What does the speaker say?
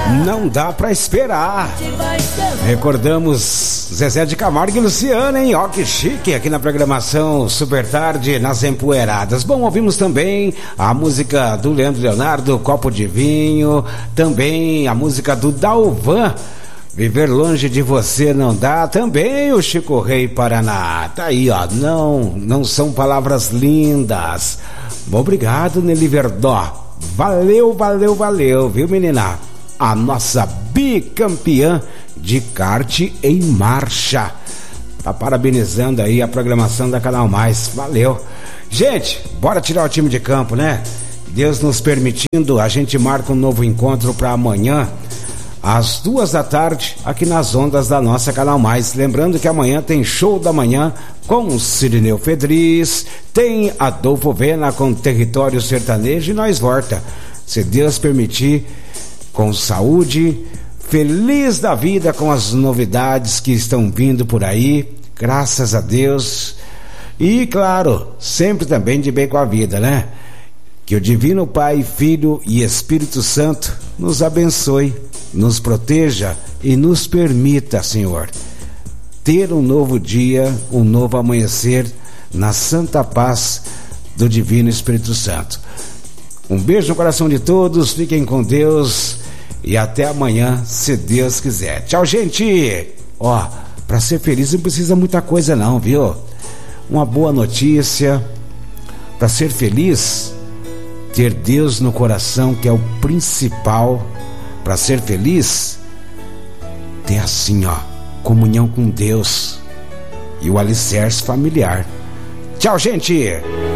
Não dá pra esperar. Recordamos Zezé de Camargo e Luciano, hein? Ó, que chique, aqui na programação Super Tarde, nas Empoeiradas. Bom, ouvimos também a música do Leandro Leonardo, Copo de Vinho, também a música do Dalvan, Viver Longe de Você Não Dá, também o Chico Rei Paraná. Tá aí, ó, não são palavras lindas. Obrigado, Nelly Verdó. Valeu, viu, menina? A nossa bicampeã de kart em marcha. Tá parabenizando aí a programação da Canal Mais. Valeu. Gente, bora tirar o time de campo, né? Deus nos permitindo, a gente marca um novo encontro para amanhã, às 14h, aqui nas ondas da nossa Canal Mais. Lembrando que amanhã tem show da manhã com o Cirineu Fedriz, tem Adolfo Vena com Território Sertanejo e nós volta, se Deus permitir, com saúde, feliz da vida com as novidades que estão vindo por aí, graças a Deus, e claro, sempre também de bem com a vida, né? Que o Divino Pai, Filho e Espírito Santo nos abençoe, nos proteja e nos permita, Senhor, ter um novo dia, um novo amanhecer na santa paz do Divino Espírito Santo. Um beijo no coração de todos, fiquem com Deus e até amanhã, se Deus quiser. Tchau, gente! Ó, para ser feliz não precisa muita coisa não, viu? Uma boa notícia, para ser feliz, ter Deus no coração, que é o principal. Para ser feliz, ter assim, ó, comunhão com Deus e o alicerce familiar. Tchau, gente!